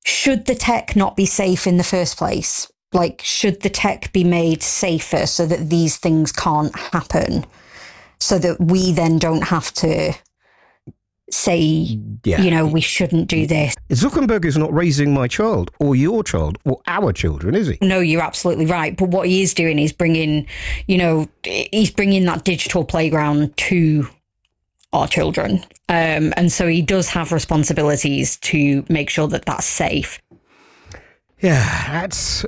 should the tech not be safe in the first place? Like, should the tech be made safer so that these things can't happen? So that we then don't have to say, we shouldn't do this. Zuckerberg is not raising my child or your child or our children, is he? No, you're absolutely right. But what he is doing is bringing that digital playground to our children. And so he does have responsibilities to make sure that that's safe. Yeah, that's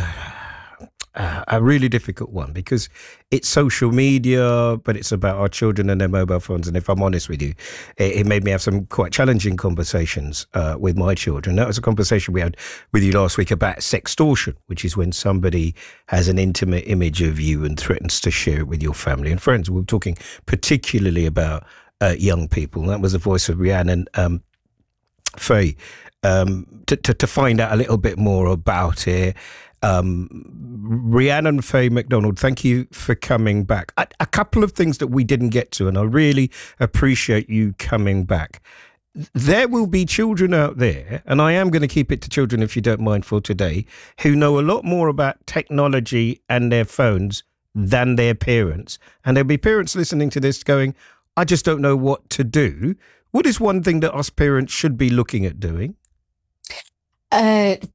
a really difficult one because it's social media, but it's about our children and their mobile phones. And if I'm honest with you, it made me have some quite challenging conversations with my children. That was a conversation we had with you last week about sextortion, which is when somebody has an intimate image of you and threatens to share it with your family and friends. We were talking particularly about young people. And that was the voice of Rhiannon Faye. To find out a little bit more about it, Rhiannon Faye McDonald, thank you for coming back. A couple of things that we didn't get to, and I really appreciate you coming back. There will be children out there, and I am going to keep it to children if you don't mind for today, who know a lot more about technology and their phones than their parents. And there'll be parents listening to this going, I just don't know what to do. What is one thing that us parents should be looking at doing?